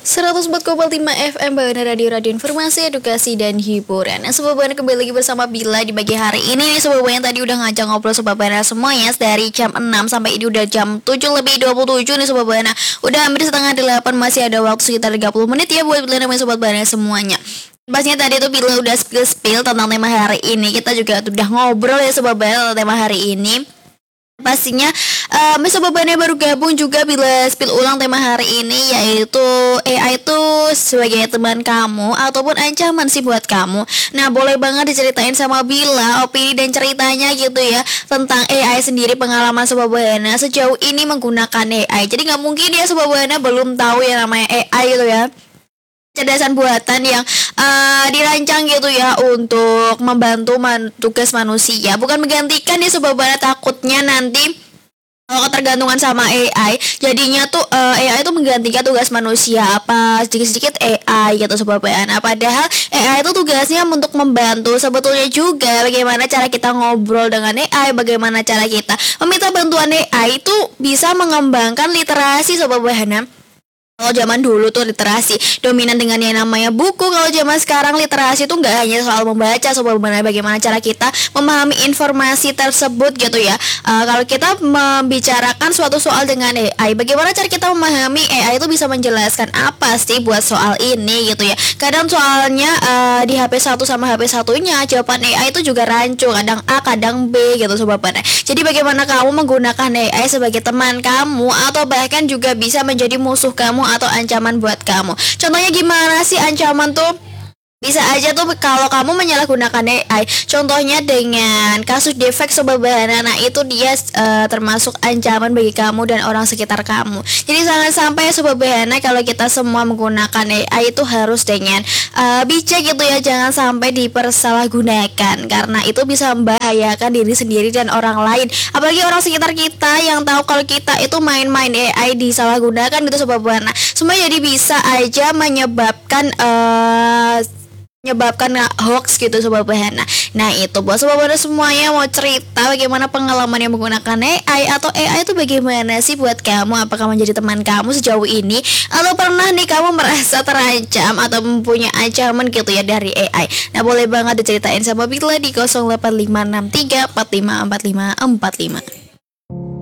104,5 FM Bahana Radio Informasi, Edukasi, dan Hiburan. Nah, Sobat Bahana kembali lagi bersama Bila di pagi hari ini. Sobat Bahana tadi udah ngajak ngobrol Sobat Bahana semuanya dari jam 6 sampai ini udah jam 7:27 nih Sobat Bahana. Udah hampir setengah 8, masih ada waktu sekitar 30 menit ya buat Bila namanya Sobat Bahana semuanya. Pastinya tadi tuh Bila udah spill tentang tema hari ini. Kita juga udah ngobrol ya Sobat Bahana tentang tema hari ini. Pastinya Sobat Bahana baru gabung juga Bila spill ulang tema hari ini, yaitu AI itu sebagai teman kamu ataupun ancaman sih buat kamu. Nah, boleh banget diceritain sama Bila opini dan ceritanya gitu ya tentang AI sendiri, pengalaman Sobat Bahana sejauh ini menggunakan AI. Jadi nggak mungkin ya Sobat Bahana belum tahu yang namanya AI gitu ya, cerdasan buatan yang dirancang gitu ya untuk membantu tugas manusia, bukan menggantikan ya Sobat Bahana. Takutnya nanti kalau ketergantungan sama AI, jadinya tuh AI itu menggantikan tugas manusia, apa sedikit-sedikit AI gitu Sobat Bahana. Padahal AI itu tugasnya untuk membantu sebetulnya juga. Bagaimana cara kita ngobrol dengan AI, bagaimana cara kita meminta bantuan AI itu bisa mengembangkan literasi Sobat Bahana. Kalau zaman dulu tuh literasi dominan dengan yang namanya buku. Kalau zaman sekarang literasi tuh nggak hanya soal membaca Sobat Bahana, bagaimana cara kita memahami informasi tersebut gitu ya. Kalau kita membicarakan suatu soal dengan AI, bagaimana cara kita memahami AI itu bisa menjelaskan apa sih buat soal ini gitu ya. Kadang soalnya di HP 1 sama HP satunya jawaban AI itu juga rancu, kadang A kadang B gitu Sobat Bahana. Jadi bagaimana kamu menggunakan AI sebagai teman kamu atau bahkan juga bisa menjadi musuh kamu atau ancaman buat kamu. Contohnya gimana sih ancaman tuh? Bisa aja tuh kalau kamu menyalahgunakan AI. Contohnya dengan kasus defek Sobat Bahana. Nah, itu dia termasuk ancaman bagi kamu dan orang sekitar kamu. Jadi jangan sampai Sobat Bahana kalau kita semua menggunakan AI itu harus dengan bijak gitu ya. Jangan sampai dipersalahgunakan, karena itu bisa membahayakan diri sendiri dan orang lain. Apalagi orang sekitar kita yang tahu kalau kita itu main-main AI disalahgunakan gitu Sobat Bahana. Semua jadi bisa aja menyebabkan hoax gitu Sobat Bahana. Nah, itu buat Sobat Bahana semuanya mau cerita bagaimana pengalaman yang menggunakan AI, atau AI itu bagaimana sih buat kamu? Apakah menjadi teman kamu sejauh ini, atau pernah nih kamu merasa terancam atau mempunyai ancaman gitu ya dari AI? Nah, boleh banget diceritain sama Bila di 085634545545.